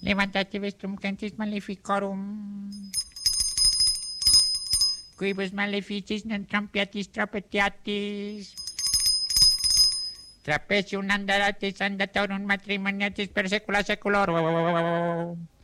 Levantate vestrum cantis maleficorum. Quibus maleficis non trampiatis trapetiatis. Trapecium andaratis andatorum matrimoniatis per saecula saeculorum.